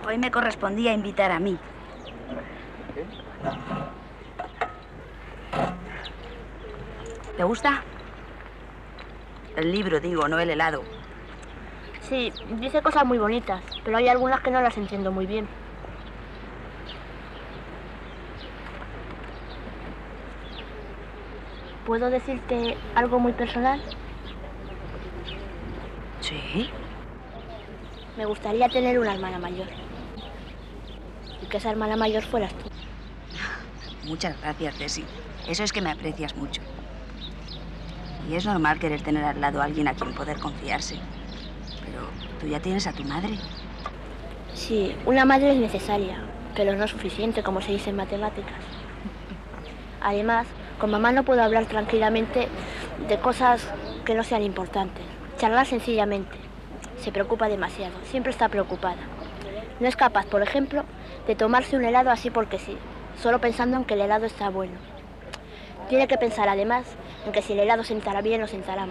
Hoy me correspondía invitar a mí. ¿Te gusta? El libro, digo, no el helado. Sí, dice cosas muy bonitas, pero hay algunas que no las entiendo muy bien. ¿Puedo decirte algo muy personal? Sí. Me gustaría tener una hermana mayor. Y que esa hermana mayor fueras tú. Muchas gracias, Ceci. Eso es que me aprecias mucho. Y es normal querer tener al lado a alguien a quien poder confiarse. Pero tú ya tienes a tu madre. Sí, una madre es necesaria, pero no suficiente, como se dice en matemáticas. Además, con mamá no puedo hablar tranquilamente de cosas que no sean importantes. Charlar sencillamente. Se preocupa demasiado, siempre está preocupada. No es capaz, por ejemplo, de tomarse un helado así porque sí, solo pensando en que el helado está bueno. Tiene que pensar además en que si el helado sentará bien o sentará mal.